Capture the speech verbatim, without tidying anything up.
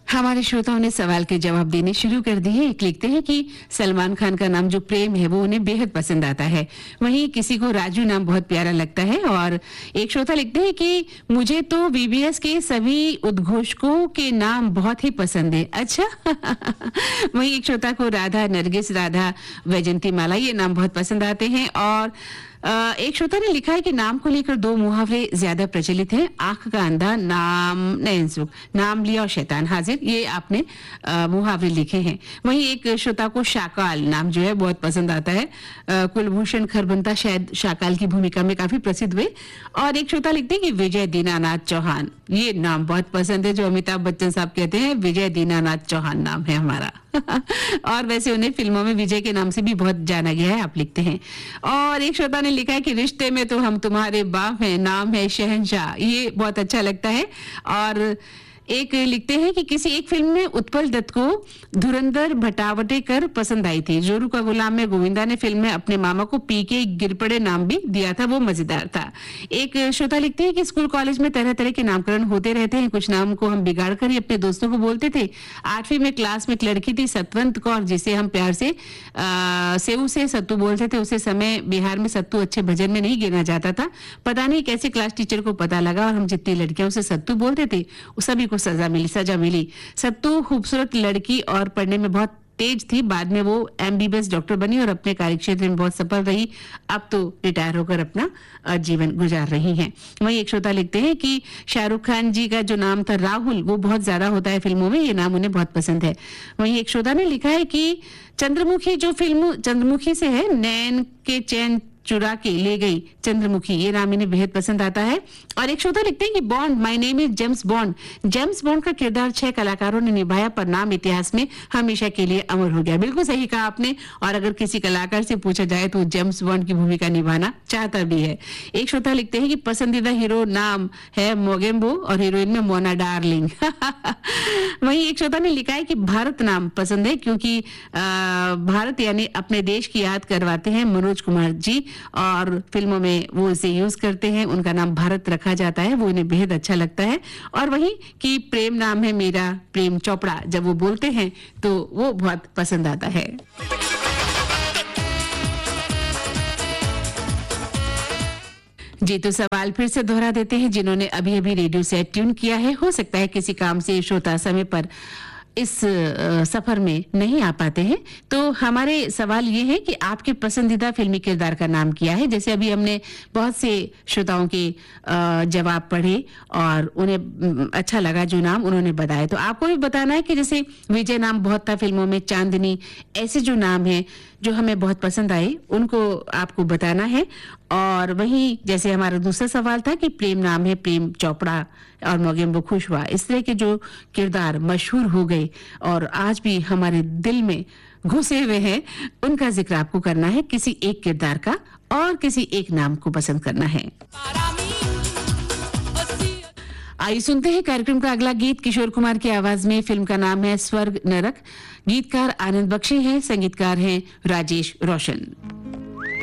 हमारे श्रोताओं ने सवाल के जवाब देने शुरू कर दिए। एक लिखते हैं कि सलमान खान का नाम जो प्रेम है वो उन्हें बेहद पसंद आता है, वहीं किसी को राजू नाम बहुत प्यारा लगता है। और एक श्रोता लिखते हैं कि मुझे तो वीबीएस के सभी उद्घोषकों के नाम बहुत ही पसंद है। अच्छा वहीं एक श्रोता को राधा, नरगिस, राधा, वैजंती माला ये नाम बहुत पसंद आते हैं। और Uh, एक श्रोता ने लिखा है कि नाम को लेकर दो मुहावरे ज्यादा प्रचलित हैं, आंख का अंधा, नाम नयन सुख, नाम लिया और शैतान हाजिर, ये आपने uh, मुहावरे लिखे हैं। वहीं एक श्रोता को शाकाल नाम जो है बहुत पसंद आता है, uh, कुलभूषण खरबंता शायद शाकाल की भूमिका में काफी प्रसिद्ध हुए। और एक श्रोता लिखते हैं कि विजय दीनानाथ चौहान, ये नाम बहुत पसंद है, जो अमिताभ बच्चन साहब कहते हैं विजय दीनानाथ चौहान नाम है हमारा और वैसे उन्हें फिल्मों में विजय के नाम से भी बहुत जाना गया है, आप लिखते हैं। और एक श्रोता ने लिखा है कि रिश्ते में तो हम तुम्हारे बाप हैं, नाम है शहंशाह, ये बहुत अच्छा लगता है। और एक लिखते हैं कि किसी एक फिल्म में उत्पल दत्त को धुरंधर भटावटेकर पसंद आई थी। जोरू का गुलाम में गोविंदा ने फिल्म में अपने मामा को पी के गिर पड़े नाम भी दिया था, वो मजेदार था। एक श्रोता लिखते हैं कि स्कूल कॉलेज में तरह तरह के नामकरण होते रहते हैं, कुछ नाम को हम बिगाड़ कर ही अपने दोस्तों को बोलते थे। आठवीं में क्लास में एक लड़की थी सतवंत कौर, जिसे हम प्यार से आ, सेऊ से सत्तू बोलते थे। उसे समय बिहार में सत्तू अच्छे भजन में नहीं गिना जाता था, पता नहीं कैसे क्लास टीचर को पता लगा और हम जितनी लड़कियां उसे सत्तू बोलते थे सभी को सजा मिली सजा मिली सत्तू खूबसूरत लड़की और पढ़ने में बहुत तेज थी। बाद में वो एमबीबीएस डॉक्टर बनी और अपने कार्यक्षेत्र में बहुत सफल रही। अब तो रिटायर होकर अपना जीवन गुजार रही हैं। वहीं एक श्रोता लिखते हैं कि शाहरुख खान जी का जो नाम था राहुल, वो बहुत ज्यादा होता है फिल्मों में, ये नाम उन्हें बहुत पसंद है। वहीं एक श्रोता ने लिखा है कि चंद्रमुखी जो फिल्म चंद्रमुखी से है, नैन के चैन चुरा के ले गई चंद्रमुखी, ये नाम इन्हें बेहद पसंद आता है। और एक श्रोता लिखते हैं कि bond, my name is James bond, James bond का किरदार छह कलाकारों ने निभाया, पर नाम इतिहास में हमेशा के लिए अमर हो गया। बिल्कुल सही कहा आपने। और अगर किसी कलाकार से पूछा जाए तो जेम्स बॉन्ड की भूमिका निभाना चाहता भी है। एक श्रोता लिखते हैं कि पसंदीदा हीरो नाम है मोगेम्बो और हीरोइन में मोना डार्लिंग वहीं एक श्रोता ने लिखा है कि भारत नाम पसंद है, क्योंकि आ, भारत यानी अपने देश की याद करवाते हैं मनोज कुमार जी, और फिल्मों में वो इसे यूज करते हैं, उनका नाम भारत रखा जाता है, वो इन्हें बेहद अच्छा लगता है। और वही कि प्रेम नाम है मेरा प्रेम चोपड़ा, जब वो बोलते हैं तो वो बहुत पसंद आता है। जी तो सवाल फिर से दोहरा देते हैं, जिन्होंने अभी अभी रेडियो सेट ट्यून किया है, हो सकता है किसी काम से श्रोता समय पर इस सफर में नहीं आ पाते हैं, तो हमारे सवाल ये है कि आपके पसंदीदा फिल्मी किरदार का नाम क्या है। जैसे अभी हमने बहुत से श्रोताओं के जवाब पढ़े और उन्हें अच्छा लगा जो नाम उन्होंने बताया, तो आपको भी बताना है कि जैसे विजय नाम बहुत था फिल्मों में, चांदनी, ऐसे जो नाम है जो हमें बहुत पसंद आए उनको आपको बताना है। और वहीं जैसे हमारा दूसरा सवाल था कि प्रेम नाम है प्रेम चोपड़ा और मोगेम्बो खुशवा, इस तरह के जो किरदार मशहूर हो गए और आज भी हमारे दिल में घुसे हुए हैं, उनका जिक्र आपको करना है, किसी एक किरदार का और किसी एक नाम को पसंद करना है। आइए सुनते हैं कार्यक्रम का अगला गीत किशोर कुमार की आवाज में। फिल्म का नाम है स्वर्ग नरक, गीतकार आनंद बख्शी हैं, संगीतकार हैं राजेश रोशन।